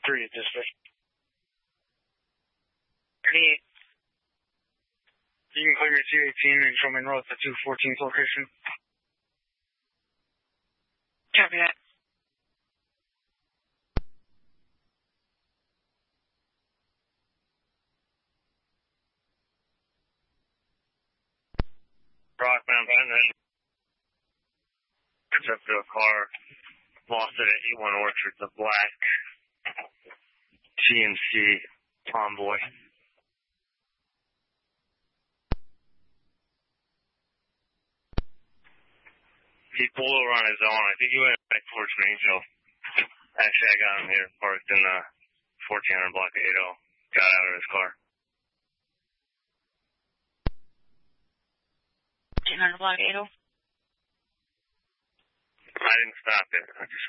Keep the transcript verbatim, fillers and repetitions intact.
three at dispatch. Need. You can claim your two eighteen and show me north at two fourteenth location. Copy that. Rockbound Brandon. Catch up to a car. Lost it at eighty-one Orchard, the black G M C Tomboy. He pulled over on his own. I think he went back towards Grangeville. Actually, I got him here parked in the fourteen hundred block of eight oh. Got out of his car. fourteen hundred block eight oh? I didn't stop it. I just